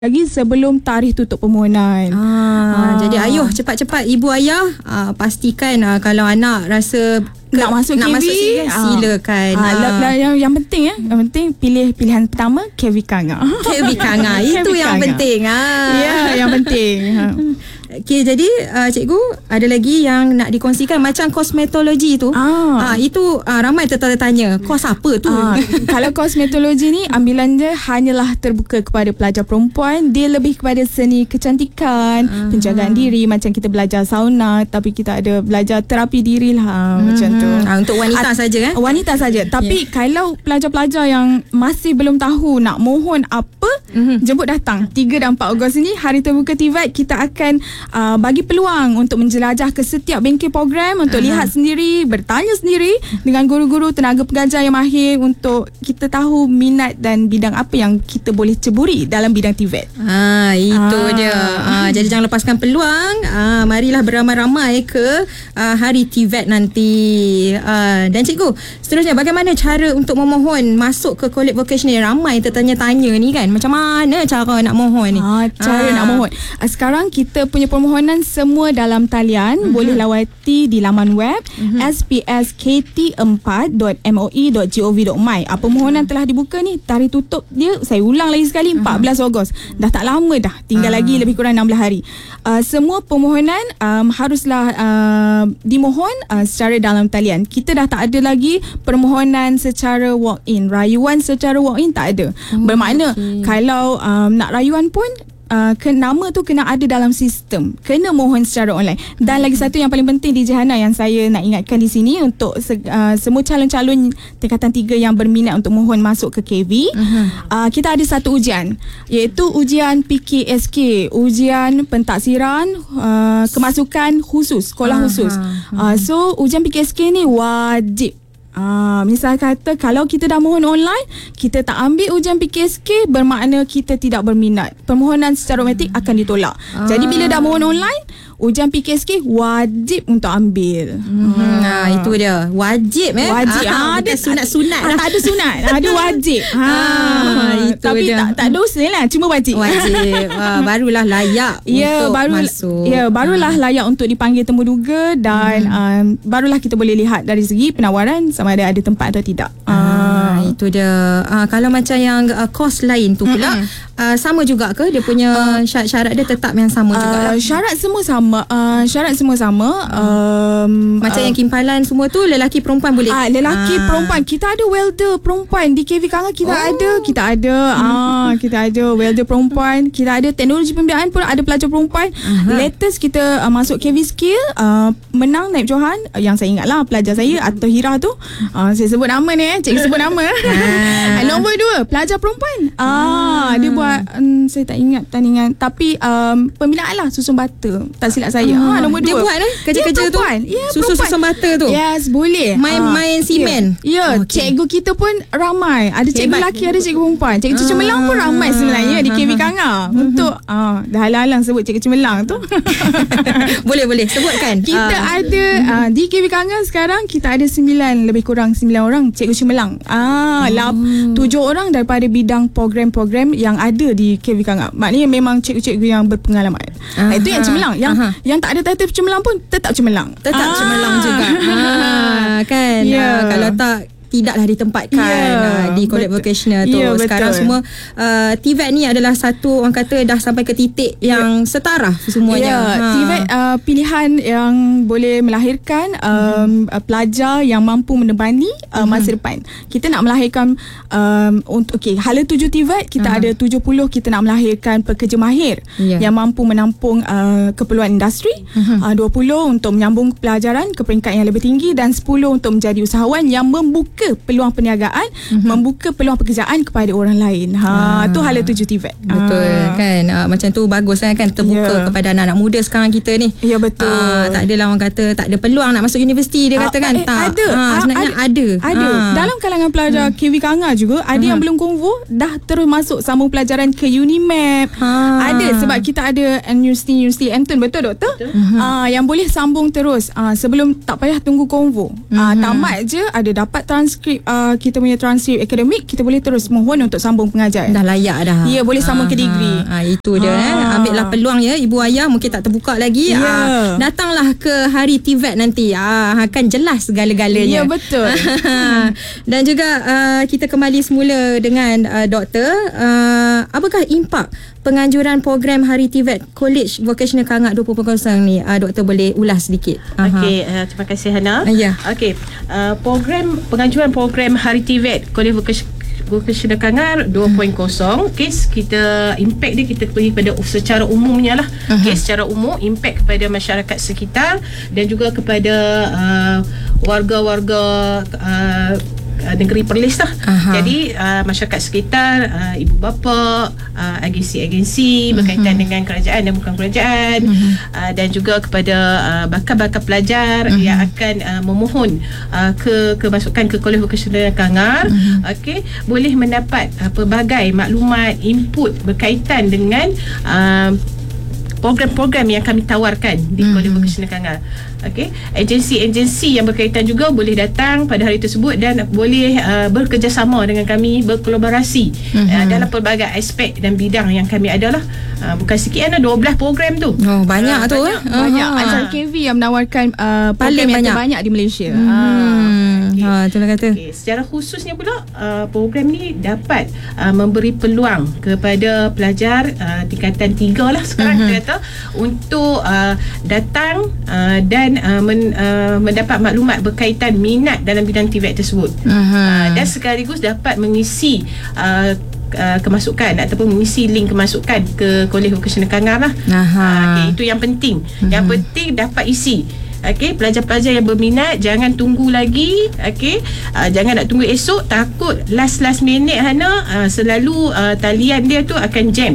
lagi sebelum tarikh tutup permohonan. Jadi ayuh cepat-cepat ibu ayah pastikan kalau anak rasa nak masuk KV, silakan. Yang penting yang penting pilih pilihan pertama KV Kanga. KV Kanga itu yang penting. Ya, yang penting. Okay, jadi cikgu ada lagi yang nak dikongsikan macam kosmetologi tu. Itu ramai tertanya kos apa tu? Kalau kosmetologi ni ambilan dia hanyalah terbuka kepada pelajar perempuan. Dia lebih kepada seni kecantikan, penjagaan diri, macam kita belajar sauna, tapi kita ada belajar terapi diri lah, macam tu. Untuk wanita saja Wanita saja. Tapi kalau pelajar-pelajar yang masih belum tahu nak mohon apa, jemput datang 3 dan 4 Ogos ni, hari terbuka TVET. Kita akan bagi peluang untuk menjelajah ke setiap bengkel program untuk lihat sendiri, bertanya sendiri dengan guru-guru tenaga pengajar yang mahir untuk kita tahu minat dan bidang apa yang kita boleh ceburi dalam bidang TVET. Itu dia. Jadi jangan lepaskan peluang. Marilah beramai-ramai ke hari TVET nanti. Dan cikgu, seterusnya bagaimana cara untuk memohon masuk ke kolej vocational? Ramai tertanya-tanya ni kan, macam mana cara nak mohon ni? Cara nak mohon. Sekarang kita punya permohonan semua dalam talian. Boleh lawati di laman web spskt4.moi.gov.my. Permohonan telah dibuka ni. Tarikh tutup dia, saya ulang lagi sekali, 14 Ogos. Dah tak lama dah, tinggal lagi lebih kurang 16 hari. Semua permohonan haruslah dimohon secara dalam talian. Kita dah tak ada lagi permohonan secara walk-in. Rayuan secara walk-in tak ada. Bermakna kalau nak rayuan pun nama tu kena ada dalam sistem, kena mohon secara online. Dan lagi satu yang paling penting di Jihana yang saya nak ingatkan di sini untuk semua calon-calon tingkatan 3 yang berminat untuk mohon masuk ke KV, kita ada satu ujian, iaitu ujian PKSK, ujian pentaksiran kemasukan khusus, sekolah khusus. So ujian PKSK ni wajib. Misal kata kalau kita dah mohon online, kita tak ambil ujian PKSK, bermakna kita tidak berminat. Permohonan secara automatik akan ditolak. Jadi bila dah mohon online, ujian PKSK wajib untuk ambil. Itu dia. Wajib Wajib. Ada sunat-sunat. Tak ada sunat. Ada wajib. Itu tapi dia. tak dosa lah, cuma wajib. Wajib. Barulah layak untuk masuk. Barulah layak untuk dipanggil temuduga. Dan barulah kita boleh lihat dari segi penawaran sama ada tempat atau tidak. Itu dia. Kalau macam yang kos lain tu pula, sama juga ke dia punya syarat dia tetap yang sama juga? Syarat semua sama. Macam yang kimpalan semua tu lelaki perempuan boleh? Lelaki perempuan. Kita ada welder perempuan di KV Kanga. Kita ada welder perempuan. Kita ada teknologi pembinaan pun ada pelajar perempuan. Latest kita masuk KV Skill, menang naib Johan. Yang saya ingat lah pelajar saya atau Hira tu. Saya sebut nama ni, cikgu sebut nama. Nombor 2 pelajar perempuan. Dia buat saya tak ingat tandingan, tapi pembinaan lah susun bata, tak silap saya. Nombor 2 dia buat kerja-kerja tu, susun bata tu. Yes, boleh. Main simen. Cikgu kita pun ramai. Ada cikgu lelaki, ada cikgu perempuan. Cikgu cemerlang pun ramai sebenarnya di KV Kanga. Untuk dah halang sebut cikgu cemerlang tu. Boleh sebutkan. Kita ada di KV Kanga sekarang kita ada 9, lebih kurang 9 orang cikgu cemerlang. 7 orang daripada bidang program-program yang ada di KV Kanga. Maknanya memang cikgu-cikgu yang berpengalaman. Itu yang cemerlang. Yang tak ada title cemerlang pun tetap cemerlang. Cemerlang juga. Kan. Kalau tak, tidaklah ditempatkan di kolej vocational tu. Sekarang semua TVET ni adalah satu, orang kata dah sampai ke titik yang setara semuanya. TVET pilihan yang boleh melahirkan pelajar yang mampu menemani masa depan. Kita nak melahirkan untuk hala 7 TVET, kita ada 70 kita nak melahirkan pekerja mahir yang mampu menampung keperluan industri, 20 untuk menyambung pelajaran ke peringkat yang lebih tinggi, dan 10 untuk menjadi usahawan yang membuka peluang perniagaan, membuka peluang pekerjaan kepada orang lain. Tu hala 7 TVET. Betul kan. Macam tu bagus kan, terbuka kepada anak-anak muda sekarang kita ni. Ya, betul. Tak adalah orang kata tak ada peluang nak masuk universiti, dia kata kan. Tak. Sebenarnya ada. Dalam kalangan pelajar KV Kanga juga ada yang belum konvo dah terus masuk sambung pelajaran ke UniMap. Ada, sebab kita ada Universiti Anton, betul doktor? Yang boleh sambung terus sebelum tak payah tunggu konvo. Tamat je ada dapat transfer transkrip kita punya transkrip akademik, kita boleh terus mohon untuk sambung pengajar. Dah layak dah. Ya, boleh sambung ke degree. Itu dia. Ambillah peluang ya, ibu ayah mungkin tak terbuka lagi. Datanglah ke hari TVET nanti. Akan jelas segala-galanya. Ya, betul. Dan juga kita kembali semula dengan doktor. Apakah impak penganjuran program Hari TVET College Vocational Kangak 20.0 ni? Doktor boleh ulas sedikit. Okey, terima kasih Hana. Ya. Okey, penganjuran program Hari TVET College Vocational Kangak 2.0. Okey, kita impact dia kita pergi pada secara umumnya lah. Okey, secara umum impact kepada masyarakat sekitar dan juga kepada warga-warga negeri Perlis lah. Jadi masyarakat sekitar, ibu bapa, agensi-agensi berkaitan dengan kerajaan dan bukan kerajaan, dan juga kepada bakal-bakal pelajar yang akan memohon kemasukan ke Kolej Vocasional Kangar. Okey, boleh mendapat pelbagai maklumat, input berkaitan dengan program-program yang kami tawarkan di Kolej Vocational Kangar. Okey, agensi-agensi yang berkaitan juga boleh datang pada hari tersebut dan boleh bekerjasama dengan kami, berkolaborasi dalam pelbagai aspek dan bidang yang kami adalah. Bukan sikit, ada 12 program tu. Banyak tu. Banyak. Antara KV yang menawarkan program yang terbanyak di Malaysia. Itulah kata. Secara khususnya pula program ni dapat memberi peluang kepada pelajar tingkatan 3 lah sekarang kita kata untuk datang dan mendapat maklumat berkaitan minat dalam bidang TVET tersebut, dan sekaligus dapat mengisi kemasukan ataupun mengisi link kemasukan ke Kolej Vocational Kangar lah. Okay, itu yang penting. Yang penting dapat isi. Okey, pelajar-pelajar yang berminat jangan tunggu lagi. Okey, jangan nak tunggu esok, takut last minute Hana, selalu talian dia tu akan jam.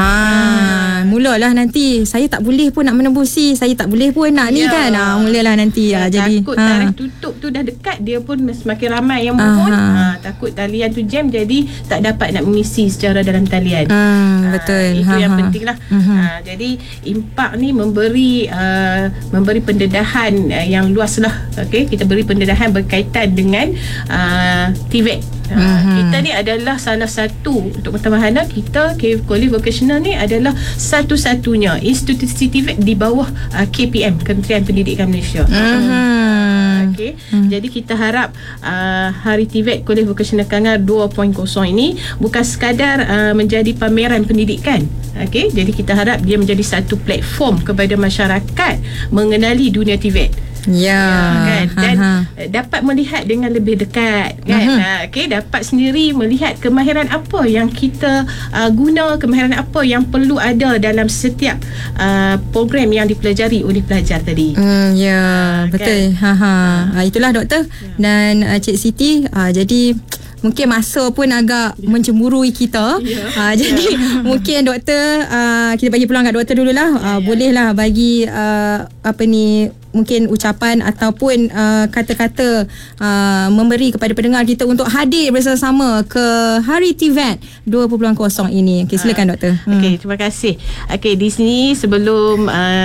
Mulalah nanti saya tak boleh pun nak menembusi, saya tak boleh pun nak ni kan. Mulalah nanti jadi takut tarikh tutup tu dah dekat, dia pun semakin ramai yang mohon. Takut talian tu jam, jadi tak dapat nak mengisi secara dalam talian. Betul. Itu yang penting lah. Jadi impak ni memberi pendedahan yang luas lah. Okay, kita beri pendedahan berkaitan dengan TVET. Kita ni adalah salah satu, untuk pengetahuan kita, Kolej Vocational ni adalah satu-satunya institusi TVET di bawah KPM, Kementerian Pendidikan Malaysia. Okay. Jadi kita harap Hari TVET Kolej Vocational Kangar 2.0 ini bukan sekadar menjadi pameran pendidikan. Okay. Jadi kita harap dia menjadi satu platform kepada masyarakat mengenali dunia TVET. Kan? Dan dapat melihat dengan lebih dekat kan. Okey, dapat sendiri melihat kemahiran apa yang kita guna, kemahiran apa yang perlu ada dalam setiap program yang dipelajari oleh pelajar tadi. Betul. Itulah doktor dan Cik Siti. Jadi mungkin masa pun agak mencemburui kita. Jadi mungkin doktor, kita bagi peluang kat doktor dululah. Bolehlah bagi mungkin ucapan ataupun kata-kata memberi kepada pendengar kita untuk hadir bersama-sama ke Hari TVET 2.0 ini. Okey, silakan doktor. Okey, terima kasih. Okey, di sini sebelum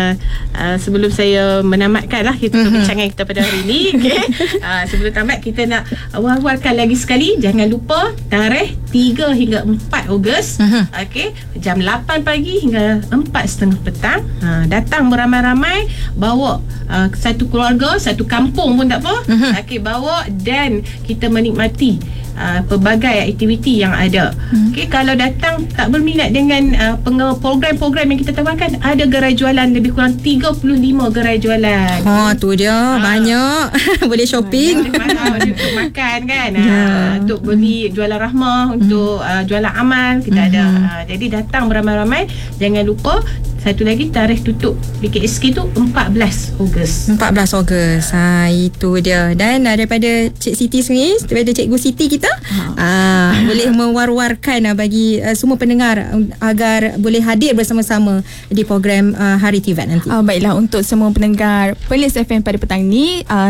saya menamatkan lah kita perbincangan kita pada hari ini. Okey. Sebelum tamat, kita nak war-warkan lagi sekali, jangan lupa tarikh 3 hingga 4 Ogos. Okey, jam 8 pagi hingga 4.30 petang. Datang beramai-ramai, bawa satu keluarga, satu kampung pun tak apa. Okey, bawa dan kita menikmati pelbagai aktiviti yang ada. Okey, kalau datang tak berminat dengan program-program yang kita tawarkan, ada gerai jualan, lebih kurang 35 gerai jualan. Tu dia banyak. Boleh shopping, untuk makan kan, untuk beli jualan rahmah, untuk jualan amal kita ada. Jadi datang beramai-ramai. Jangan lupa satu lagi, tarikh tutup BKSK tu 14 Ogos. 14 Ogos. Itu dia. Dan daripada Cik Siti sendiri, daripada Cikgu Siti kita, boleh mewar-warkan bagi semua pendengar agar boleh hadir bersama-sama di program Hari TVET nanti. Baiklah, untuk semua pendengar Perlis FM pada petang ni,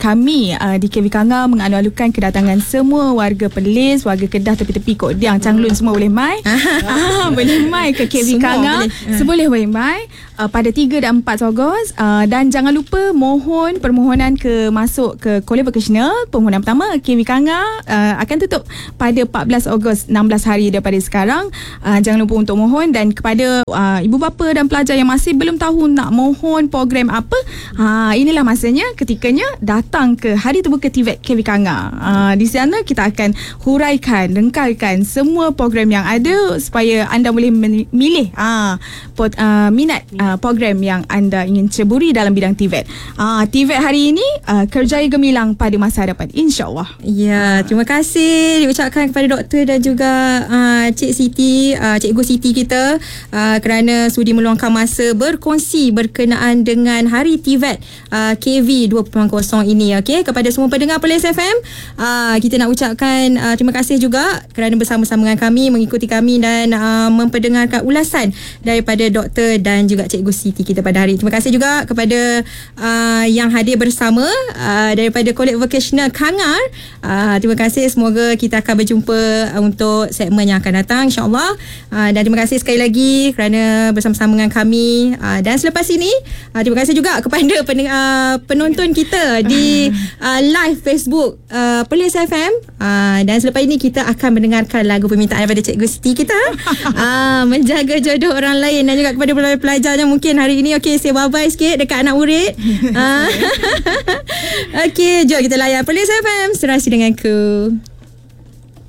kami di KV Kanga mengalu-alukan kedatangan semua warga Perlis, warga Kedah, tepi-tepi Kok Diang, Changlun semua boleh mai. Boleh mai ke KV Kanga. Boleh mai pada 3 dan 4 Ogos. Dan jangan lupa permohonan masuk ke College Vocational. Permohonan pertama KV Kanga akan tutup pada 14 Ogos, 16 hari daripada sekarang. Jangan lupa untuk mohon. Dan kepada ibu bapa dan pelajar yang masih belum tahu nak mohon program apa, inilah masanya, ketikanya datang ke Hari Terbuka TVET KV Kanga. Di sana kita akan huraikan, rengkalkan semua program yang ada supaya anda boleh memilih minat program yang anda ingin ceburi dalam bidang TVET. TVET hari ini kerjaya gemilang pada masa hadapan, insya-Allah. Ya, terima kasih diucapkan kepada doktor dan juga Cik Siti, Cikgu Siti kita kerana sudi meluangkan masa berkongsi berkenaan dengan Hari TVET KV 2.0 ini. Okey, kepada semua pendengar Perlis FM, kita nak ucapkan terima kasih juga kerana bersama-sama dengan kami, mengikuti kami dan memperdengarkan ulasan daripada doktor dan juga Cikgu Siti kita pada hari. Terima kasih juga kepada yang hadir bersama daripada College Vocational Kangar. Terima kasih, semoga kita akan berjumpa untuk segmen yang akan datang, insya-Allah. Dan terima kasih sekali lagi kerana bersama-sama dengan kami. Dan selepas ini terima kasih juga kepada penonton kita di live Facebook Perlis FM. Dan selepas ini kita akan mendengarkan lagu permintaan daripada Cikgu Siti kita, menjaga jodoh orang lain. Dan juga kepada pelajar yang mungkin hari ini say bye-bye sikit dekat anak murid. Okey, jom kita layan Perlis FM, serasi denganku.